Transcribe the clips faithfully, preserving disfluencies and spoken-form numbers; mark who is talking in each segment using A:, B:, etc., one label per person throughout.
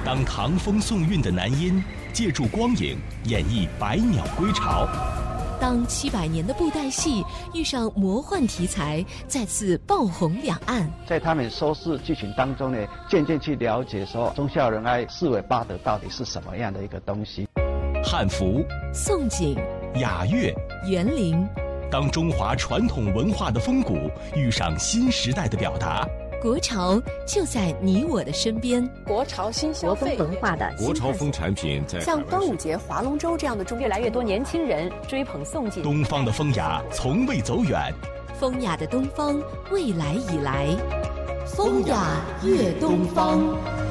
A: 当唐风宋韵的男音借助光影演绎百鸟归巢，
B: 当七百年的布袋戏遇上魔幻题材，再次爆红两岸。
C: 在他们收视剧情当中呢，渐渐去了解说忠孝仁爱四维八德到底是什么样的一个东西。
A: 汉服、
B: 宋锦、
A: 雅乐、
B: 园林，
A: 当中华传统文化的风骨遇上新时代的表达，
B: 国潮就在你我的身边。
D: 国潮新消费
E: 国风文化的
F: 国潮风产品在
D: 像端午节、划龙舟这样的中，越来越多年轻人追捧宋锦。
A: 东方的风雅从未走远，
B: 风雅的东方未来已来，风雅悦东方。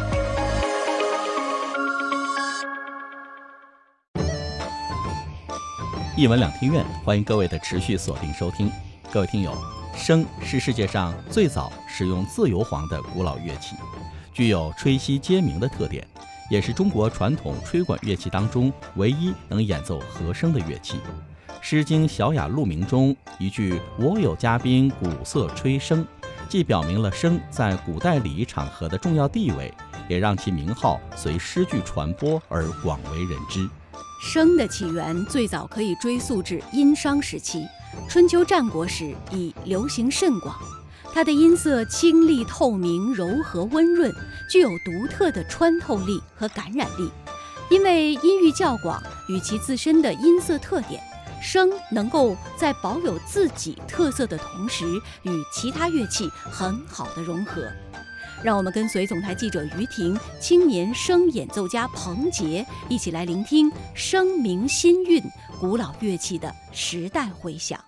G: 一文两厅院，欢迎各位的持续锁定收听。各位听友，笙是世界上最早使用自由簧的古老乐器，具有吹息皆鸣的特点，也是中国传统吹管乐器当中唯一能演奏和声的乐器。《诗经·小雅·鹿鸣》中一句“我有嘉宾，鼓瑟吹笙”，既表明了笙在古代礼仪场合的重要地位，也让其名号随诗句传播而广为人知。
H: 笙的起源最早可以追溯至殷商时期，春秋战国时已流行甚广。它的音色清丽透明、柔和温润，具有独特的穿透力和感染力。因为音域较广，与其自身的音色特点，笙能够在保有自己特色的同时，与其他乐器很好的融合。让我们跟随总台记者于婷、青年笙演奏家彭杰一起来聆听笙鸣新韵古老乐器的时代回响。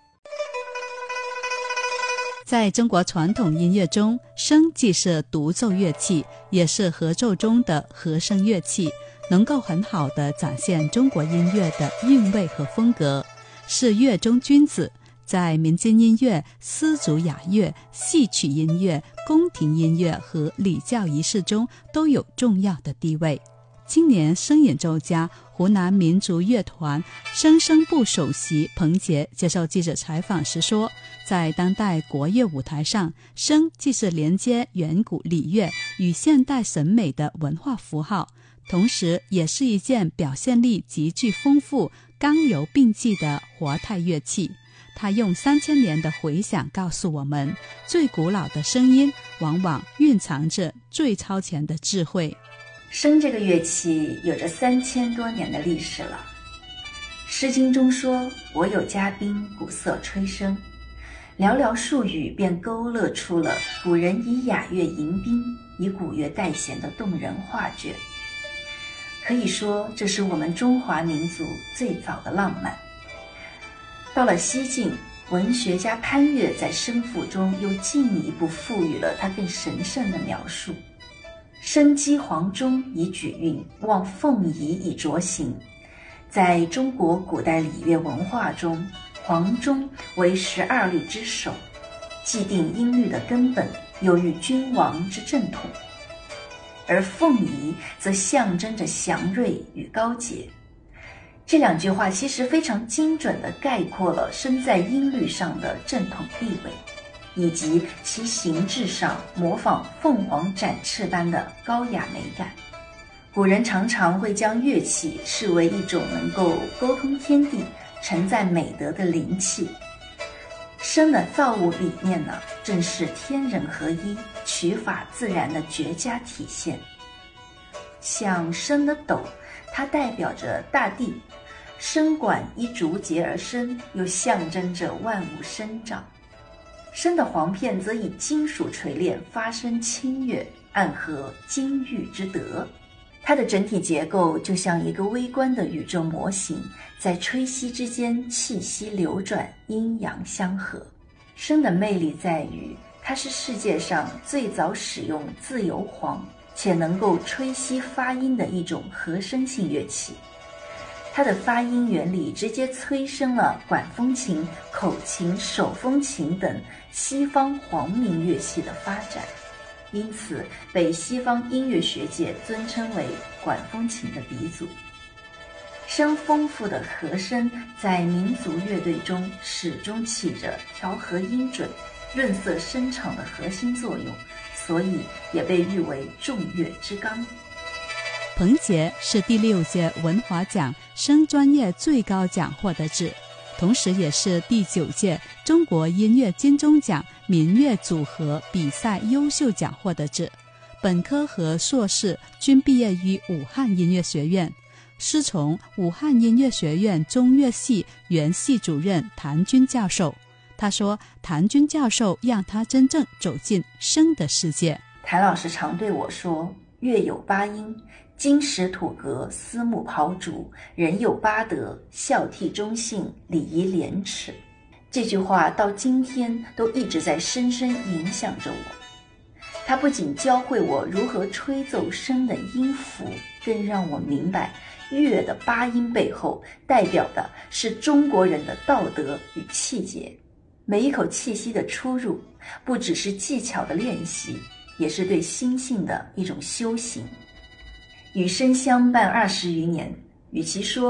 I: 在中国传统音乐中，笙既是独奏乐器，也是合奏中的和声乐器，能够很好地展现中国音乐的韵味和风格，是乐中君子，在民间音乐、丝竹雅乐、戏曲音乐、宫廷音乐和礼教仪式中都有重要的地位。今年笙演奏家湖南民族乐团笙声部首席彭杰接受记者采访时说，在当代国乐舞台上，笙既是连接远古礼乐与现代审美的文化符号，同时也是一件表现力极具丰富、刚柔并济的活态乐器。他用三千年的回响告诉我们，最古老的声音往往蕴藏着最超前的智慧。
E: 笙这个乐器有着三千多年的历史了。诗经中说，我有嘉宾，鼓瑟吹笙，寥寥数语便勾勒出了古人以雅乐迎宾，以古乐代弦的动人画卷。可以说，这是我们中华民族最早的浪漫。到了西晋，文学家潘岳在笙赋中又进一步赋予了它更神圣的描述。笙击黄钟以举韵，望凤仪以着形。在中国古代礼乐文化中，黄钟为十二律之首，既定音律的根本，又喻君王之正统；而凤仪则象征着祥瑞与高洁。这两句话其实非常精准地概括了笙在音律上的正统地位，以及其形制上模仿凤凰展翅般的高雅美感。古人常常会将乐器视为一种能够沟通天地、承载美德的灵器。笙的造物理念呢，正是天人合一、取法自然的绝佳体现。像笙的斗，它代表着大地，笙管依竹节而生，又象征着万物生长。笙的簧片则以金属锤炼发声清越，暗合金玉之德。它的整体结构就像一个微观的宇宙模型，在吹息之间气息流转，阴阳相合。笙的魅力在于，它是世界上最早使用自由簧且能够吹息发音的一种和声性乐器。它的发音原理直接催生了管风琴、口琴、手风琴等西方簧鸣乐器的发展，因此被西方音乐学界尊称为管风琴的鼻祖。笙丰富的和声在民族乐队中始终起着调和音准、润色声场的核心作用，所以也被誉为众乐之纲。
I: 彭杰是第六届文华奖声专业最高奖获得者，同时也是第九届中国音乐金钟奖民乐组合比赛优秀奖获得者。本科和硕士均毕业于武汉音乐学院，师从武汉音乐学院中乐系原系主任谭军教授。他说，谭军教授让他真正走进声的世界。
E: 谭老师常对我说，乐有八音，金石土革，丝木刨竹，人有八德，孝悌忠信，礼仪廉耻。这句话到今天都一直在深深影响着我。它不仅教会我如何吹奏声的音符，更让我明白乐的八音背后代表的是中国人的道德与气节。每一口气息的出入，不只是技巧的练习，也是对心性的一种修行。与声相伴二十余年，与其说